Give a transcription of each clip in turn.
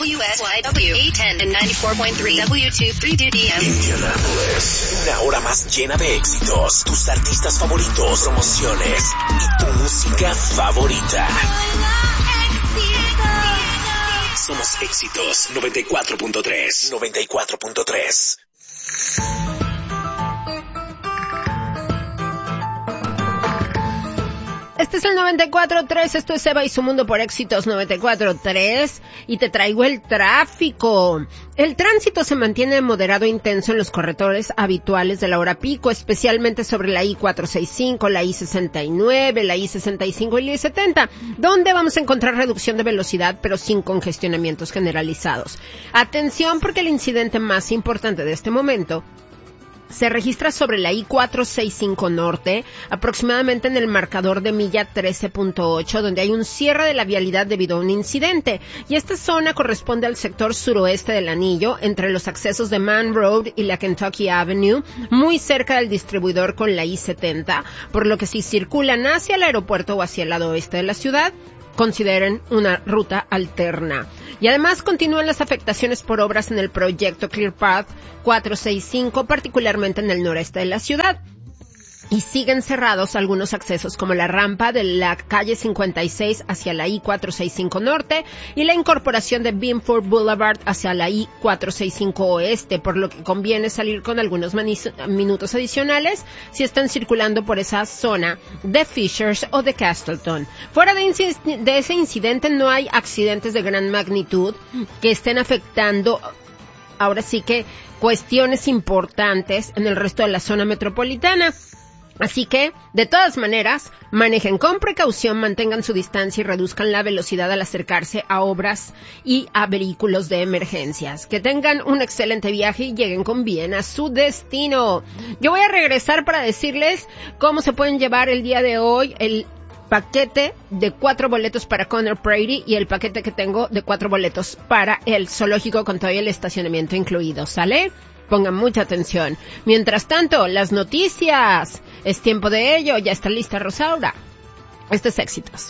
WSYW 810 and 94.3 W23DDM. Indianapolis, una hora más llena de éxitos, tus artistas favoritos, promociones y tu música favorita. Somos Éxitos 94.3. 94.3. Este es el 94.3, esto es Eva y su mundo por Éxitos 94.3 y te traigo el tráfico. El tránsito se mantiene moderado e intenso en los corredores habituales de la hora pico, especialmente sobre la I-465, la I-69, la I-65 y la I-70, donde vamos a encontrar reducción de velocidad pero sin congestionamientos generalizados. Atención porque el incidente más importante de este momento se registra sobre la I-465 Norte, aproximadamente en el marcador de milla 13.8, donde hay un cierre de la vialidad debido a un incidente. Y esta zona corresponde al sector suroeste del anillo, entre los accesos de Mann Road y la Kentucky Avenue, muy cerca del distribuidor con la I-70, por lo que si circulan hacia el aeropuerto o hacia el lado oeste de la ciudad, consideren una ruta alterna. Y además continúan las afectaciones por obras en el proyecto Clear Path 465, particularmente en el noreste de la ciudad. Y siguen cerrados algunos accesos como la rampa de la calle 56 hacia la I-465 Norte y la incorporación de Binford Boulevard hacia la I-465 Oeste, por lo que conviene salir con algunos minutos adicionales si están circulando por esa zona de Fishers o de Castleton. Fuera de ese incidente no hay accidentes de gran magnitud que estén afectando ahora sí que cuestiones importantes en el resto de la zona metropolitana. Así que, de todas maneras, manejen con precaución, mantengan su distancia y reduzcan la velocidad al acercarse a obras y a vehículos de emergencias. Que tengan un excelente viaje y lleguen con bien a su destino. Yo voy a regresar para decirles cómo se pueden llevar el día de hoy el paquete de 4 boletos para Conor Brady y el paquete que tengo de 4 boletos para el zoológico con todo el estacionamiento incluido, ¿sale? Pongan mucha atención. Mientras tanto, las noticias. Es tiempo de ello. Ya está lista Rosaura. Esto es Éxitos.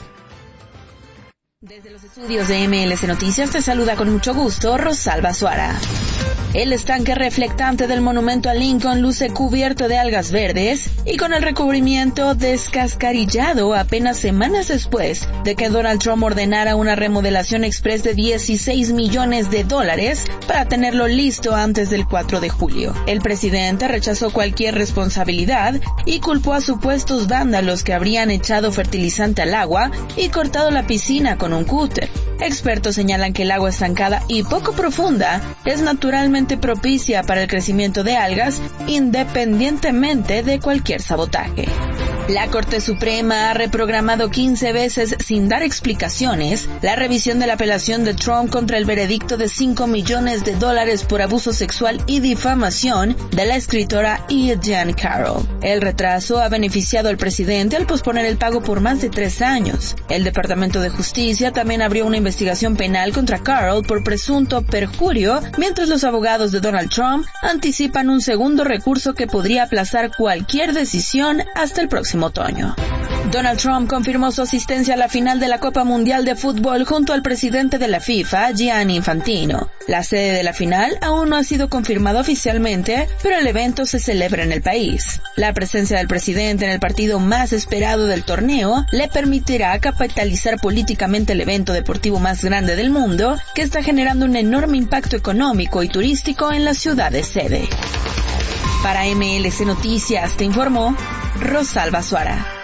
Desde los estudios de MLC Noticias te saluda con mucho gusto Rosalba Suara. El estanque reflectante del monumento a Lincoln luce cubierto de algas verdes y con el recubrimiento descascarillado apenas semanas después de que Donald Trump ordenara una remodelación express de $16 millones para tenerlo listo antes del 4 de julio. El presidente rechazó cualquier responsabilidad y culpó a supuestos vándalos que habrían echado fertilizante al agua y cortado la piscina con un cúter. Expertos señalan que el agua estancada y poco profunda es naturalmente propicia para el crecimiento de algas, independientemente de cualquier sabotaje. La Corte Suprema ha reprogramado 15 veces sin dar explicaciones la revisión de la apelación de Trump contra el veredicto de $5 millones por abuso sexual y difamación de la escritora Jean Carroll. El retraso ha beneficiado al presidente al posponer el pago por más de 3 años. El Departamento de Justicia también abrió una investigación penal contra Carroll por presunto perjurio, mientras los abogados de Donald Trump anticipan un segundo recurso que podría aplazar cualquier decisión hasta el próximo otoño. Donald Trump confirmó su asistencia a la final de la Copa Mundial de Fútbol junto al presidente de la FIFA, Gianni Infantino. La sede de la final aún no ha sido confirmada oficialmente, pero el evento se celebra en el país. La presencia del presidente en el partido más esperado del torneo le permitirá capitalizar políticamente el evento deportivo más grande del mundo, que está generando un enorme impacto económico y turístico en la ciudad de sede. Para MLC Noticias te informó Rosalba Suara.